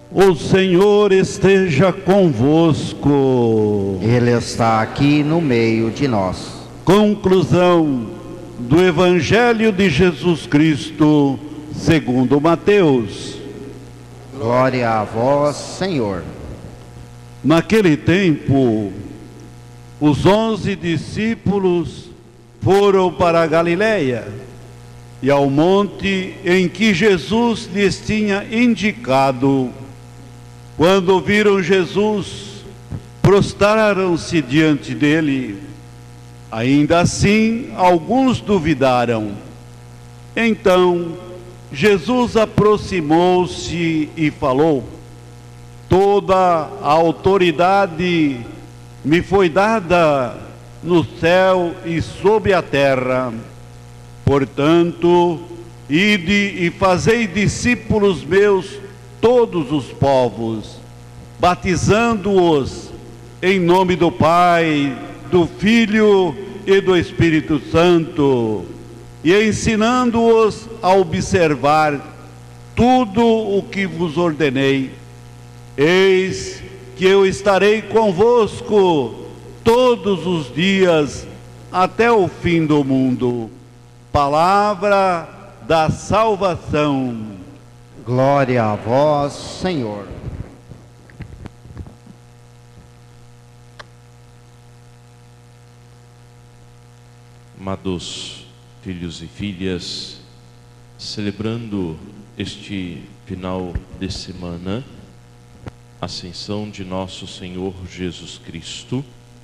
O Senhor esteja convosco. Ele está aqui no meio de nós. Conclusão do Evangelho de Jesus Cristo, segundo Mateus. Glória a vós, Senhor. Naquele tempo, os 11 discípulos foram para a Galileia e ao monte em que Jesus lhes tinha indicado. Quando viram Jesus, prostraram-se diante dele. Ainda assim, alguns duvidaram. Então, Jesus aproximou-se e falou: toda a autoridade me foi dada no céu e sobre a terra. Portanto, ide e fazei discípulos meus todos os povos, batizando-os em nome do Pai, do Filho e do Espírito Santo, e ensinando-os a observar tudo o que vos ordenei. Eis que eu estarei convosco todos os dias até o fim do mundo. Palavra da salvação. Glória a vós, Senhor. Amados filhos e filhas, celebrando este final de semana, a ascensão de nosso Senhor Jesus Cristo,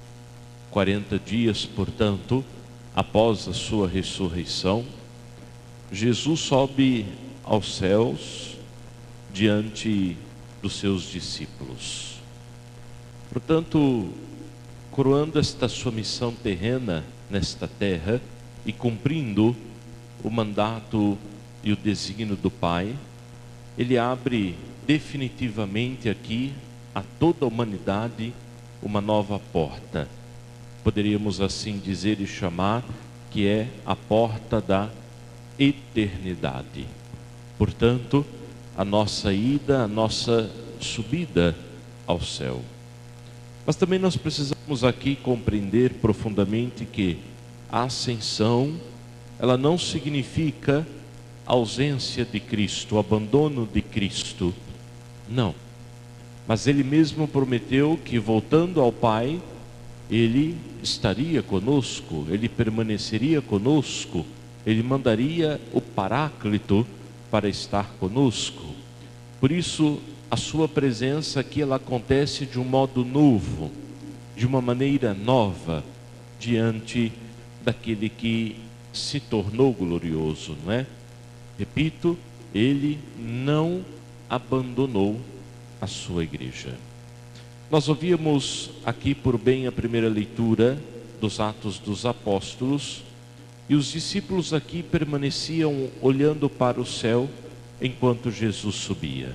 40 dias, portanto, após a sua ressurreição, Jesus sobe aos céus diante dos seus discípulos. Portanto, coroando esta sua missão terrena nesta terra e cumprindo o mandato e o desígnio do Pai, ele abre definitivamente aqui a toda a humanidade uma nova porta. Poderíamos assim dizer e chamar que é a porta da eternidade. Portanto, a nossa ida, a nossa subida ao céu. Mas também nós precisamos aqui compreender profundamente que a ascensão, ela não significa ausência de Cristo, abandono de Cristo. Não. Mas Ele mesmo prometeu que, voltando ao Pai, Ele estaria conosco, Ele permaneceria conosco, Ele mandaria o Paráclito para estar conosco. Por isso, a sua presença aqui, ela acontece de um modo novo, de uma maneira nova, diante daquele que se tornou glorioso, não é? Repito, Ele não abandonou a sua igreja. Nós ouvíamos aqui por bem a primeira leitura dos Atos dos Apóstolos, e os discípulos aqui permaneciam olhando para o céu enquanto Jesus subia.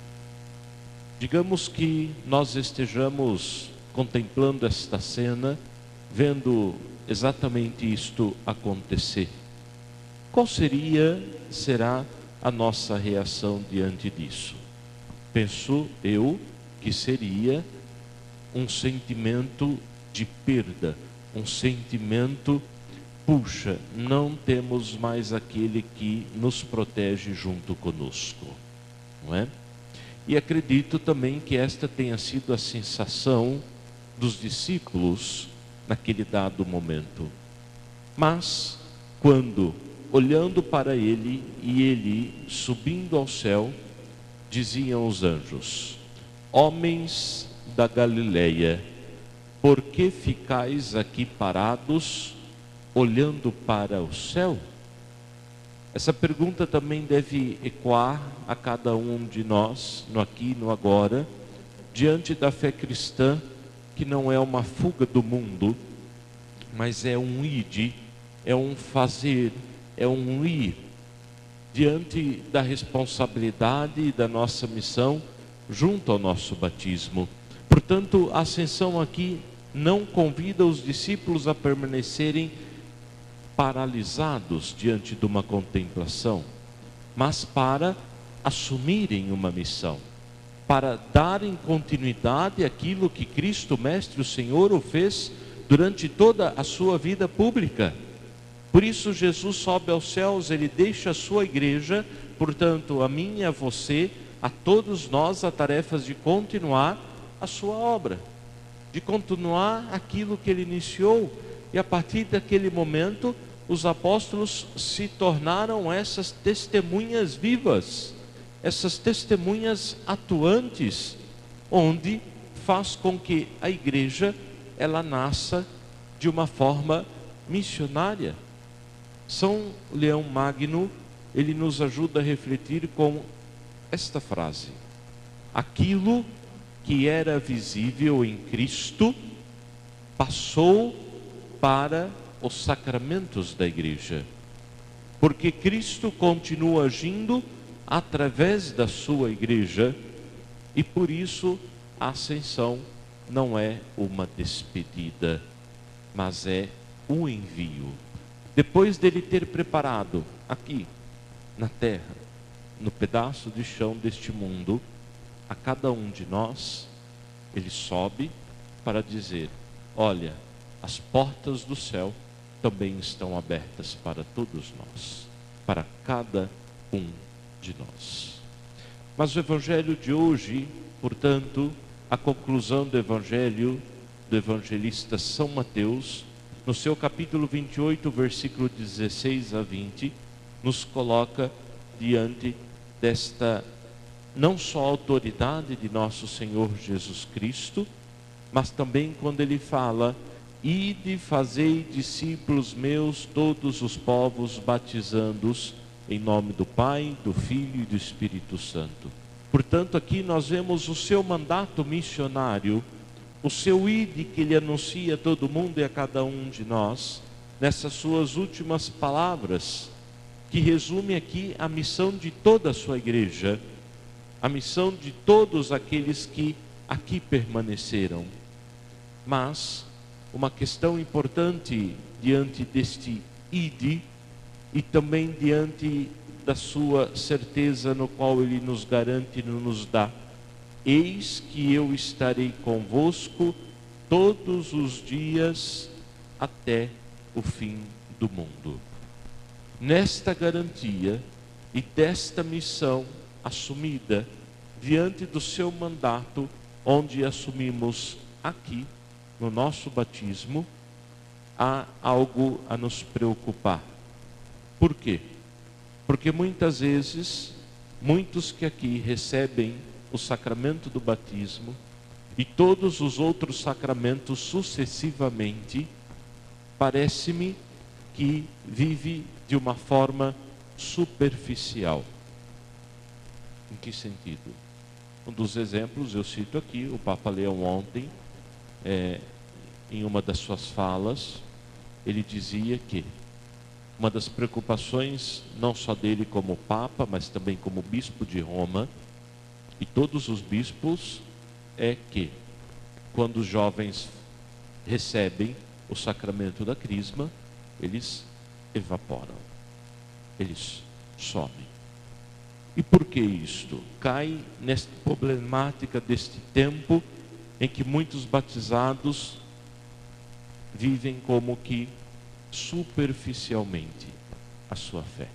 Digamos que nós estejamos contemplando esta cena, vendo exatamente isto acontecer. Qual será a nossa reação diante disso? Penso eu que seria um sentimento de perda, um sentimento, puxa, não temos mais aquele que nos protege junto conosco, não é? E acredito também que esta tenha sido a sensação dos discípulos naquele dado momento. Mas, quando, olhando para ele e ele subindo ao céu, diziam os anjos: homens da Galileia, por que ficais aqui parados, olhando para o céu? Essa pergunta também deve ecoar a cada um de nós, no aqui e no agora, diante da fé cristã, que não é uma fuga do mundo, mas é um ide, é um fazer, é um ir, diante da responsabilidade e da nossa missão, junto ao nosso batismo. Portanto, a ascensão aqui não convida os discípulos a permanecerem paralisados diante de uma contemplação, mas para assumirem uma missão. para darem continuidade àquilo que Cristo Mestre, o Senhor, o fez durante toda a sua vida pública. Por isso Jesus sobe aos céus, Ele deixa a sua igreja, portanto a mim e a você, a todos nós, a tarefa de continuar a sua obra, de continuar aquilo que Ele iniciou. E a partir daquele momento, os apóstolos se tornaram essas testemunhas vivas, essas testemunhas atuantes, onde faz com que a igreja ela nasça de uma forma missionária. São Leão Magno, ele nos ajuda a refletir com esta frase: aquilo que era visível em Cristo passou para os sacramentos da igreja, porque Cristo continua agindo através da sua igreja, e por isso a ascensão não é uma despedida, mas é um envio. Depois dele ter preparado aqui na terra, no pedaço de chão deste mundo, a cada um de nós, ele sobe para dizer: olha, as portas do céu também estão abertas para todos nós, para cada um de nós. Mas o evangelho de hoje, portanto, a conclusão do evangelho do evangelista São Mateus, no seu capítulo 28, versículo 16 a 20, nos coloca diante desta não só autoridade de nosso Senhor Jesus Cristo, mas também quando ele fala: ide, fazei discípulos meus todos os povos, batizando-os em nome do Pai, do Filho e do Espírito Santo. Portanto, aqui nós vemos o seu mandato missionário, o seu ide que ele anuncia a todo mundo e a cada um de nós, nessas suas últimas palavras, que resume aqui a missão de toda a sua igreja, a missão de todos aqueles que aqui permaneceram. Mas uma questão importante diante deste ide, e também diante da sua certeza no qual ele nos garante e nos dá: eis que eu estarei convosco todos os dias até o fim do mundo. Nesta garantia e desta missão assumida diante do seu mandato, onde assumimos aqui no nosso batismo, há algo a nos preocupar. Por quê? Porque muitas vezes, muitos que aqui recebem o sacramento do batismo e todos os outros sacramentos sucessivamente, parece-me que vive de uma forma superficial. Em que sentido? Um dos exemplos eu cito aqui, o Papa Leão ontem, em uma das suas falas, ele dizia que uma das preocupações, não só dele como Papa, mas também como Bispo de Roma, e todos os bispos, é que quando os jovens recebem o sacramento da crisma, eles evaporam, eles somem. E por que isto? Cai nesta problemática deste tempo em que muitos batizados vivem como que superficialmente a sua fé,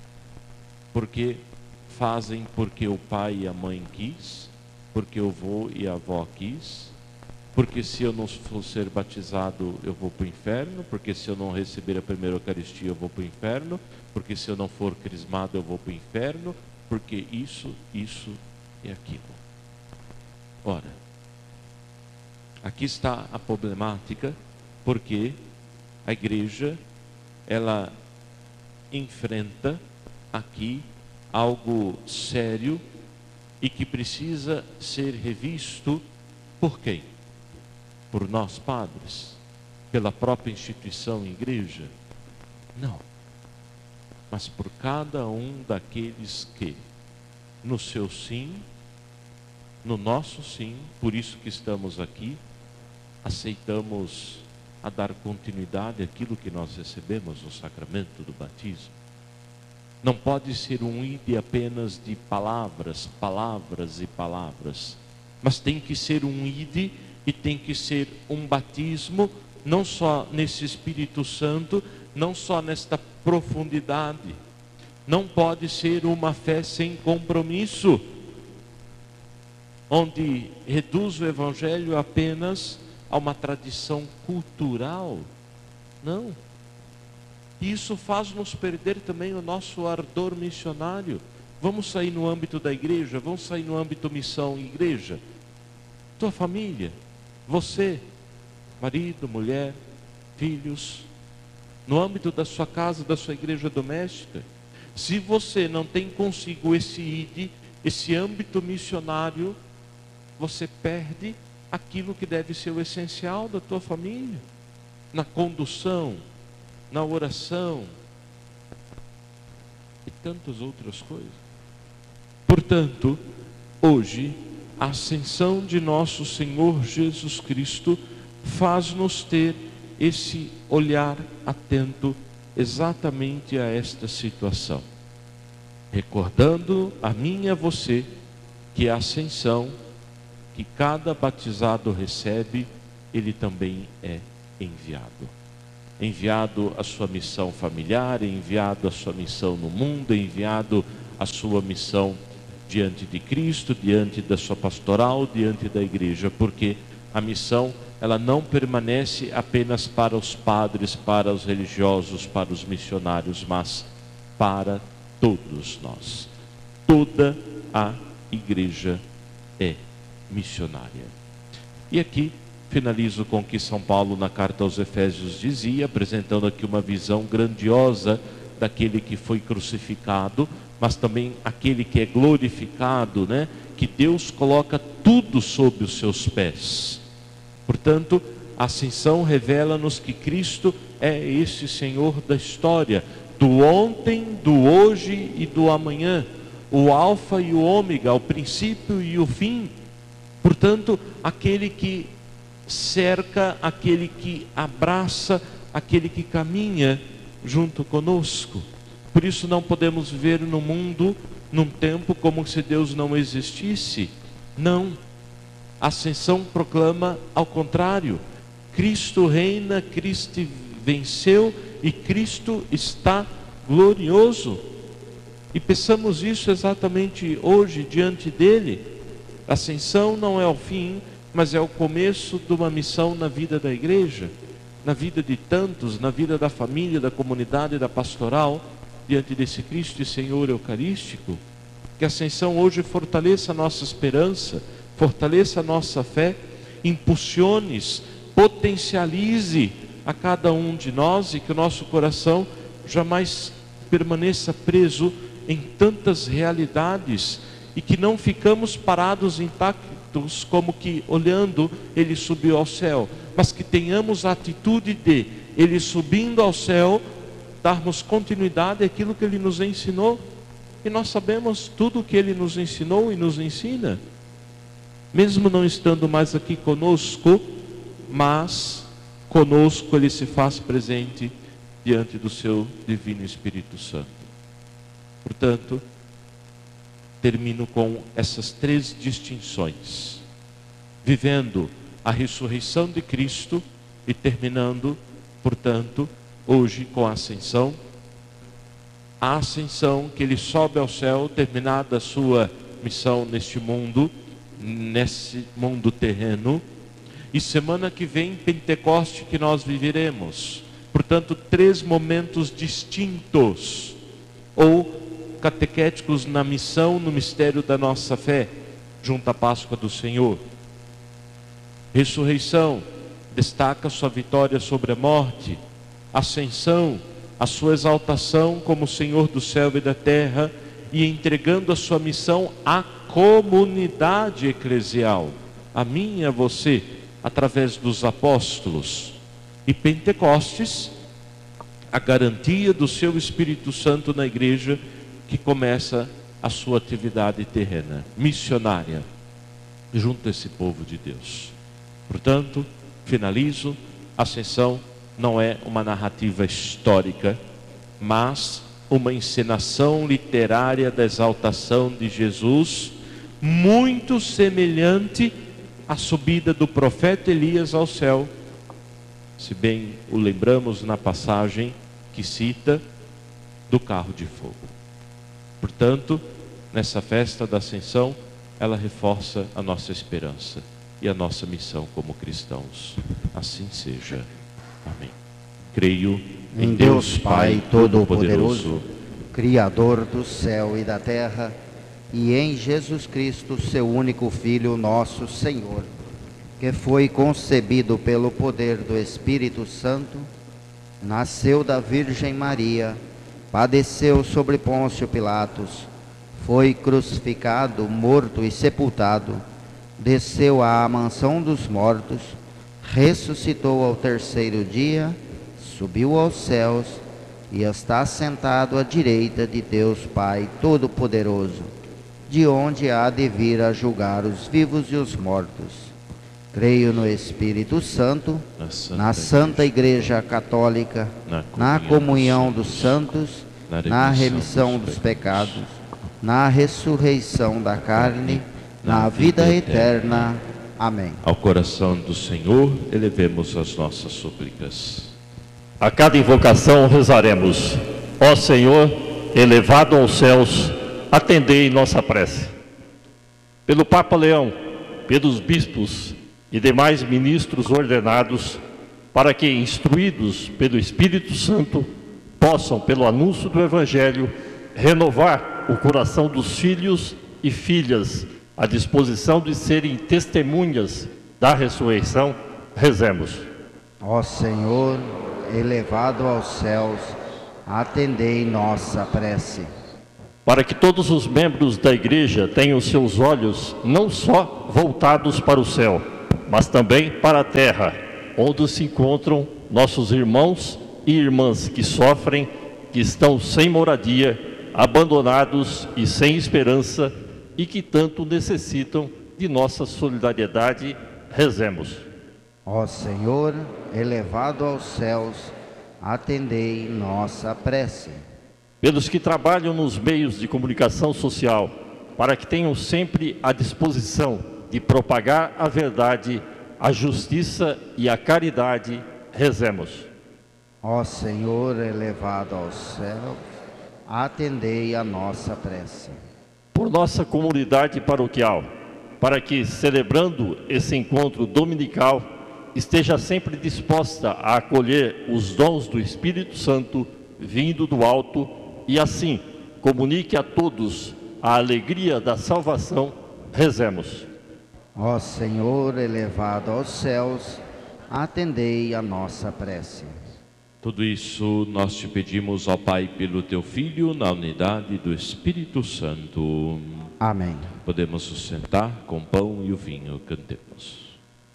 porque fazem porque o pai e a mãe quis, porque o avô e a avó quis, porque se eu não for ser batizado eu vou para o inferno, porque se eu não receber a primeira Eucaristia eu vou para o inferno, porque se eu não for crismado eu vou para o inferno, porque isso e aquilo. Ora, aqui está a problemática, porque a igreja, ela enfrenta aqui algo sério e que precisa ser revisto por quem? Por nós padres? Pela própria instituição igreja? Não. Mas por cada um daqueles que, no seu sim, no nosso sim, por isso que estamos aqui, aceitamos a dar continuidade àquilo que nós recebemos no sacramento do batismo. Não pode ser um ide apenas de palavras, palavras e palavras, mas tem que ser um ide e tem que ser um batismo, não só nesse Espírito Santo, não só nesta profundidade. Não pode ser uma fé sem compromisso, onde reduz o Evangelho apenas a uma tradição cultural. Não. Isso faz-nos perder também o nosso ardor missionário. Vamos sair no âmbito da igreja, vamos sair no âmbito missão igreja. Tua família, você, marido, mulher, filhos, no âmbito da sua casa, da sua igreja doméstica. Se você não tem consigo esse ide, esse âmbito missionário, você perde aquilo que deve ser o essencial da tua família, na condução, na oração e tantas outras coisas. Portanto, hoje, a ascensão de nosso Senhor Jesus Cristo faz-nos ter esse olhar atento exatamente a esta situação, recordando a mim e a você que a ascensão que cada batizado recebe, ele também é enviado. Enviado à sua missão familiar, enviado à sua missão no mundo, enviado à sua missão diante de Cristo, diante da sua pastoral, diante da igreja, porque a missão, ela não permanece apenas para os padres, para os religiosos, para os missionários, mas para todos nós. Toda a igreja é missionária. E aqui finalizo com o que São Paulo na carta aos Efésios dizia, apresentando aqui uma visão grandiosa daquele que foi crucificado, mas também aquele que é glorificado, né? Que Deus coloca tudo sob os seus pés. Portanto, a ascensão revela-nos que Cristo é esse Senhor da história, do ontem, do hoje e do amanhã, o alfa e o ômega, o princípio e o fim. Portanto, aquele que cerca, aquele que abraça, aquele que caminha junto conosco. Por isso não podemos viver no mundo, num tempo, como se Deus não existisse. Não. A ascensão proclama ao contrário. Cristo reina, Cristo venceu e Cristo está glorioso. E peçamos isso exatamente hoje diante dele. A ascensão não é o fim, mas é o começo de uma missão na vida da igreja, na vida de tantos, na vida da família, da comunidade, da pastoral, diante desse Cristo e Senhor Eucarístico. Que a ascensão hoje fortaleça a nossa esperança, fortaleça a nossa fé, impulsione, potencialize a cada um de nós, e que o nosso coração jamais permaneça preso em tantas realidades, e que não ficamos parados intactos, como que olhando ele subiu ao céu, mas que tenhamos a atitude de ele subindo ao céu, darmos continuidade àquilo que ele nos ensinou. E nós sabemos tudo o que ele nos ensinou e nos ensina, mesmo não estando mais aqui conosco, mas conosco ele se faz presente diante do seu divino Espírito Santo. Portanto, termino com essas três distinções, vivendo a ressurreição de Cristo e terminando, portanto, hoje com a ascensão que ele sobe ao céu, terminada a sua missão neste mundo terreno, e semana que vem Pentecoste que nós viveremos. Portanto, três momentos distintos, ou catequéticos na missão, no mistério da nossa fé, junto à Páscoa do Senhor. Ressurreição destaca sua vitória sobre a morte. Ascensão, a sua exaltação como Senhor do céu e da terra, e entregando a sua missão à comunidade eclesial, a mim e a você, através dos apóstolos. E Pentecostes, a garantia do seu Espírito Santo na igreja, que começa a sua atividade terrena, missionária, junto a esse povo de Deus. Portanto, finalizo, a ascensão não é uma narrativa histórica, mas uma encenação literária da exaltação de Jesus, muito semelhante à subida do profeta Elias ao céu, se bem o lembramos na passagem que cita do carro de fogo. Portanto, nessa festa da Ascensão, ela reforça a nossa esperança e a nossa missão como cristãos. Assim seja. Amém. Creio em Deus Pai Todo-Poderoso, Criador do céu e da terra, e em Jesus Cristo, seu único Filho, nosso Senhor, que foi concebido pelo poder do Espírito Santo, nasceu da Virgem Maria, padeceu sobre Pôncio Pilatos, foi crucificado, morto e sepultado, desceu à mansão dos mortos, ressuscitou ao terceiro dia, subiu aos céus e está sentado à direita de Deus Pai Todo-Poderoso, de onde há de vir a julgar os vivos e os mortos. Creio no Espírito Santo, na Santa Igreja Católica, na comunhão dos santos, na remissão dos pecados, na ressurreição da carne, na vida eterna. Amém. Ao coração do Senhor, elevemos as nossas súplicas. A cada invocação rezaremos: ó Senhor, elevado aos céus, atendei nossa prece. Pelo Papa Leão, pelos bispos e demais ministros ordenados, para que, instruídos pelo Espírito Santo, possam, pelo anúncio do Evangelho, renovar o coração dos filhos e filhas à disposição de serem testemunhas da ressurreição, rezemos. Ó Senhor, elevado aos céus, atendei nossa prece. Para que todos os membros da Igreja tenham seus olhos não só voltados para o céu, mas também para a terra, onde se encontram nossos irmãos e irmãs que sofrem, que estão sem moradia, abandonados e sem esperança, e que tanto necessitam de nossa solidariedade, rezemos. Ó Senhor, elevado aos céus, atendei nossa prece. Pelos que trabalham nos meios de comunicação social, para que tenham sempre a disposição de propagar a verdade, a justiça e a caridade, rezemos. Ó Senhor, elevado aos céus, atendei a nossa prece. Por nossa comunidade paroquial, para que, celebrando esse encontro dominical, esteja sempre disposta a acolher os dons do Espírito Santo vindo do alto e assim comunique a todos a alegria da salvação, rezemos. Ó Senhor, elevado aos céus, atendei a nossa prece. Tudo isso nós te pedimos, ó Pai, pelo teu Filho, na unidade do Espírito Santo. Amém. Podemos nos sentar com o pão e o vinho, cantemos.